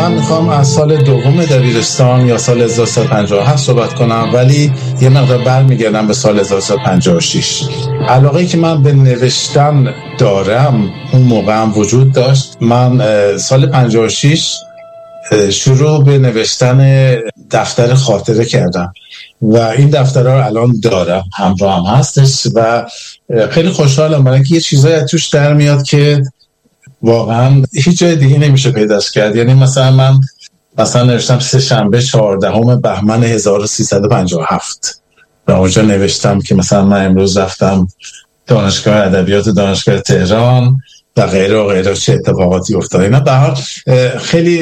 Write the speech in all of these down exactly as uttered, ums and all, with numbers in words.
من میخوام از سال دوم دبیرستان یا سال هزار و سیصد و پنجاه و هفت صحبت کنم، ولی یه مقدار برمیگردم به سال هزار و سیصد و پنجاه و شش. علاقه‌ای که من به نوشتن دارم اون موقع هم وجود داشت. من سال پنجاه و شش شروع به نوشتن دفتر خاطره کردم و این دفترها رو الان دارم، همراه هم هستش و خیلی خوشحالم برای اینکه یه چیزایی توش در میاد که واقعا هیچ جای دیگه نمیشه پیداش کرد. یعنی مثلا من مثلا نوشتم سه شنبه چهاردهم بهمن هزار و سیصد و پنجاه و هفت و اونجا نوشتم که مثلا من امروز رفتم دانشگاه ادبیات دانشگاه تهران و غیره و غیره، چه اتفاقاتی افتاد. اینا به هر حال خیلی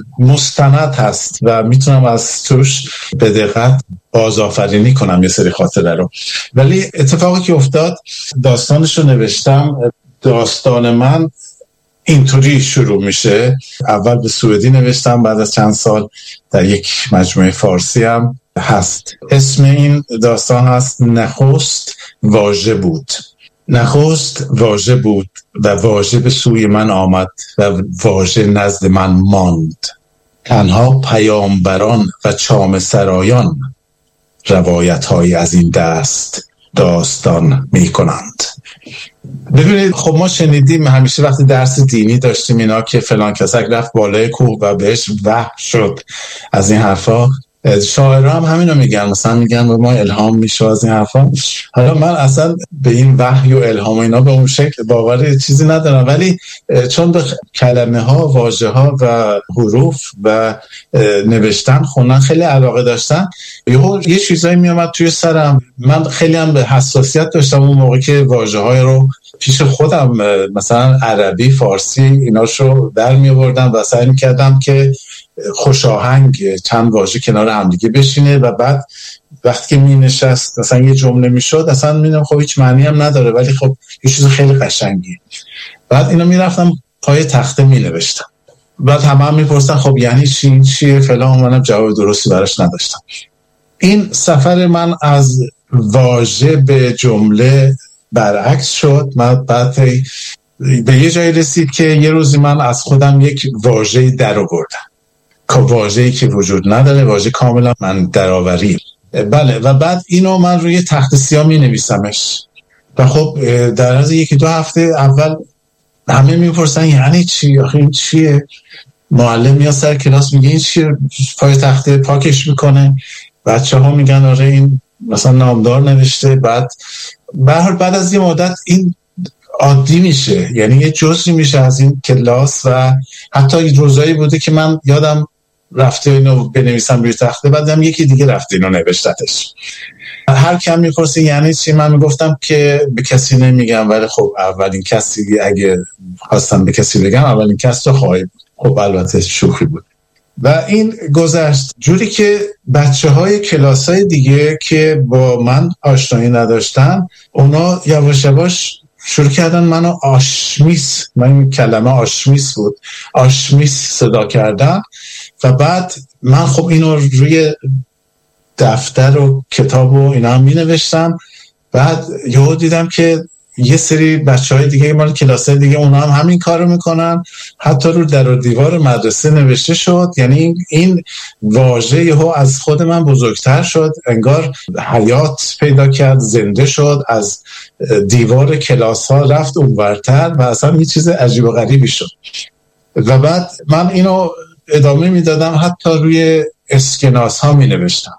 مستند هست و میتونم از توش به دقت بازآفرینی کنم یه سری خاطره رو. ولی اتفاقی که افتاد، داستانش رو نوشتم. داستان من اینطوری شروع میشه. اول به سوئدی نوشتم، بعد از چند سال در یک مجموعه فارسی هم هست. اسم این داستان هست نخست واژه بود. نخست واژه بود و واژه به سوی من آمد و واژه نزد من ماند. تنها پیامبران و چام سرایان روایت های از این دست داستان می کنند. ببینید، خب ما شنیدیم همیشه وقتی درس دینی داشتیم اینا که فلان کسک رفت بالای کوه و بهش وحی شد، از این حرفا. شاعرها هم همینو میگن، مثلا میگن به ما الهام میشه از این حرفا. حالا من اصلا به این وحی و الهام و اینا به اون شکل باور چیزی ندارم، ولی چون به کلمه ها، واژه ها و حروف و نوشتن خوندن خیلی علاقه داشتم، یه یه چیزایی میومد توی سرم. من خیلی هم به حساسیت داشتم اون موقع که واژه های رو پیش خودم مثلا عربی، فارسی ایناشو در می آوردم و سعی می‌کردم که خوشاهنگ چند واژه کنار هم دیگه بشینه و بعد وقتی که می نشست مثلا یه جمله می شد اصلا می دیدم خب هیچ معنی هم نداره، ولی خب یه چیز خیلی قشنگی. بعد اینا می رفتم پای تخته می نوشتم، بعد همه هم می پرسن خب یعنی چی، این چیه فلان، منم جواب درستی براش نداشتم. این سفر من از واژه به جمله برعکس شد. من بعد به یه جایی رسید که یه روزی من از خودم یک واژه در آوردم، که واژه‌ای که وجود نداره، واژه کاملا من درآوری. بله، و بعد اینو من روی تخت سیاه می نویسمش و خب در از یکی دو هفته اول همه میپرسن یعنی چی، آخه این چیه؟ معلم میاد سر کلاس میگه این چیه، پای تخته پاکش میکنه، بچه ها میگن آره این مثلا نامدار نوشته. بعد به هر حال بعد از یه مدت این عادی میشه، یعنی یه جزئی میشه از این کلاس. و حتی روزایی بوده که من یادم رفته اینو بنویسم روی تخته، بعدم یکی دیگه رفته اینو نوشتتش. هر کم میپرسه یعنی چی، من میگفتم که به کسی نمیگم، ولی خب اولین کسی اگه خواستم به کسی بگم اولین کس تو خواهی بود. خب البته شوخی بود و این گذشت. جوری که بچه های کلاس های دیگه که با من آشنایی نداشتن، اونا یواش یواش شروع کردن منو آشمیس، من این کلمه آشمیس بود، آشمیس صدا کردن. و بعد من خب اینو روی دفتر و کتاب و اینا هم می نوشتم. بعد یهو دیدم که یه سری بچه های دیگه مال کلاس دیگه اونا هم همین کارو میکنن، حتی رو در و دیوار مدرسه نوشته شد. یعنی این واژه یهو از خود من بزرگتر شد، انگار حیات پیدا کرد، زنده شد، از دیوار کلاس ها رفت اونورتر و اصلا یه چیز عجیب و غریبی شد. و بعد من اینو ادامه میدادم، حتی روی اسکناس ها می نوشتم.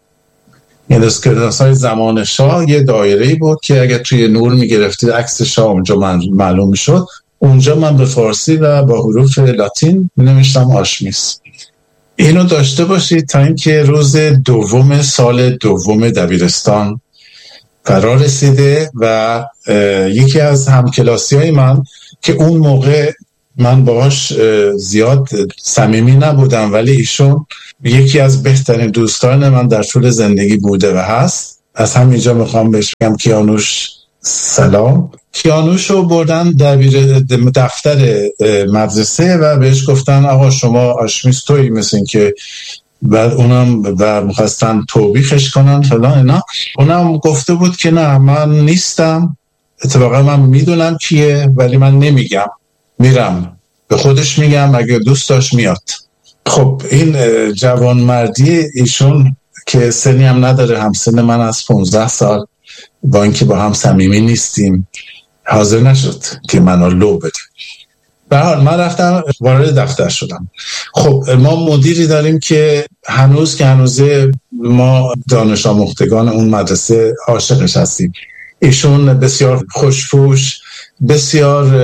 این اسکناس های زمان شاه یه دایره‌ای بود که اگر توی نور می گرفتید عکس شاه اونجا من معلوم می شد. اونجا من به فارسی و با حروف لاتین می نوشتم آشمیس. اینو داشته باشید تا اینکه روز دوم سال دوم دبیرستان فرا رسیده و یکی از همکلاسی های من که اون موقع من باهاش زیاد صمیمی نبودم، ولی ایشون یکی از بهترین دوستان من در طول زندگی بوده و هست. از همینجا میخوام بهش بگم کیانوش سلام. کیانوشو بردن دبیر دفتر مدرسه و بهش گفتن آقا شما آشمیس تویی، مثل این که بعد اونم و میخواستن توبیخش کنن فلان اینا. اونم گفته بود که نه من نیستم، اتفاقا من میدونم کیه ولی من نمیگم، میرم به خودش میگم اگه دوست داشت میاد. خب این جوانمردی ایشون که سنی هم نداره، همسن من از پانزده سال، با اینکه با هم صمیمی نیستیم، حاضر نشد که منو لو بده. به هر حال من رفتم وارد دفتر شدم. خب ما مدیری داریم که هنوز که هنوزه ما دانش آموختگان اون مدرسه عاشقش هستیم. ایشون بسیار خوش‌پوش، بسیار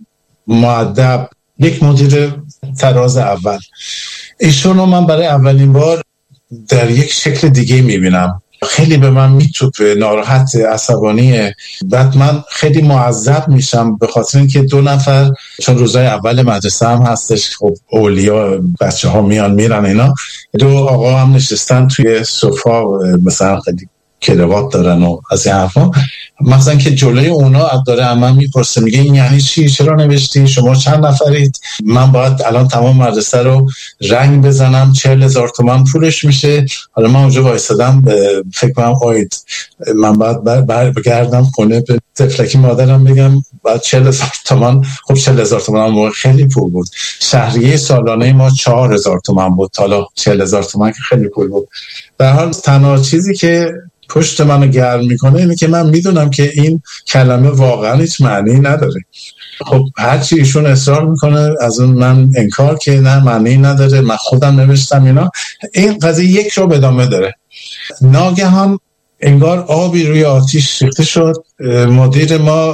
مؤدب، یک مدیر تراز اول. ایشون رو من برای اولین بار در یک شکل دیگه میبینم. خیلی به من میتوپه، ناراحت، عصبانیه. بعد من خیلی معذب میشم به خاطر اینکه دو نفر، چون روزای اول مدرسه هم هستش، خب اولیا بچه ها میان میرن اینا، دو آقا هم نشستن توی صفا، مثلا خیلی کلوات دارن و از این حرفا. مثلا که جلوی اونا داره اما میپرسه، میگه این یعنی چی؟ چرا نوشتی؟ شما چند نفرید؟ من باید الان تمام مدرسه رو رنگ بزنم، چهل هزار تومان پولش میشه. حالا من اونجا وایسادم فکر کنم آید من باید بر بگردم خونه به تفلکی مادرم بگم بعد چهل هزار تومان. خب چهل هزار تومان موقع خیلی پول بود. شهریه سالانه ما چهار هزار تومان بود، حالا چهل هزار تومان که خیلی پول بود. در حال تنها چیزی که پشت منو گرم میکنه اینه که من میدونم که این کلمه واقعا هیچ معنی نداره. خب هرچی ایشون اصرار میکنه از اون من انکار که نه معنی نداره، من خودم نوشتم اینا. این قضیه یک رو ادامه داره. ناگهان انگار آبی روی آتیش ریخته شد. مدیر ما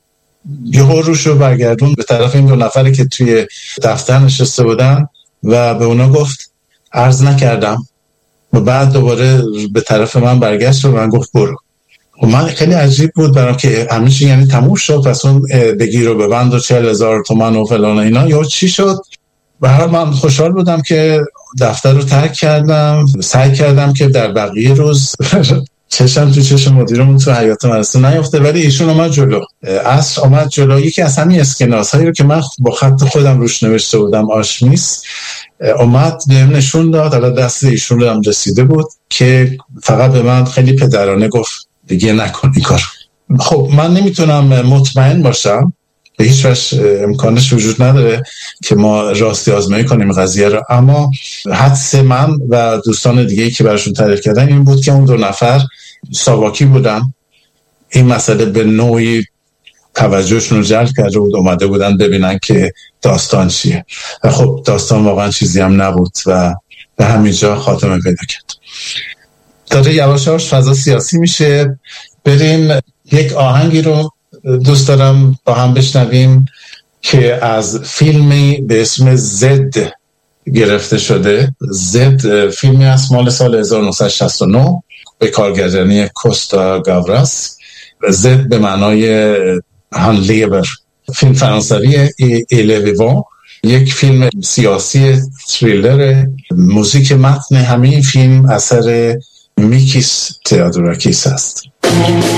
یهو روش رو برگردون به طرف این دو نفری که توی دفتر نشسته بودن و به اونا گفت عرض نکردم. و بعد دوباره به طرف من برگشت و من گفت برو. و من خیلی عجیب بود برام که همیشه یعنی تموم شد، پس اون بگیر و ببند و چهل هزار تومن و فلان اینا یا چی شد. به هر من خوشحال بودم که دفتر رو ترک کردم. سعی کردم که در بقیه روز چشم تو چشم مدیرمون تو حیاط مدرسه نیفته، ولی ایشون اومد جلو. عصر اومد جلو. یکی از همین اسکناس هایی رو که من با خط خودم روش نوشته بودم آشمیس، اومد بهم نشون داد. حالا دست ایشون رو هم رسیده بود که فقط به من خیلی پدرانه گفت دیگه نکن این کار. خب من نمیتونم مطمئن باشم، به هیچ وجه امکانش وجود نداره که ما راستی آزمایی کنیم قضیه رو، اما حدس من و دوستان دیگه‌ای که براشون تعریف کردن این بود که اون دو نفر ساواکی بودن. این مسئله به نوعی توجهشون رو جلب کرده بود، اومده بودن ببینن که داستان چیه. و خب داستان واقعا چیزی هم نبود و به همینجا خاتمه پیدا کرد. داره یواش یواش فضا سیاسی میشه. بریم یک آهنگی رو دوست دارم با هم بشنویم که از فیلمی به اسم زد گرفته شده. زد فیلمی است مال سال هزار و نهصد و شصت و نه به کارگردانی کوستا گاوراس. زد به معنای هان لیبر. فیلم فرانسوی ایل ویوان، یک فیلم سیاسی تریلر. موزیک متن همین فیلم اثر میکیس تئودوراکیس است.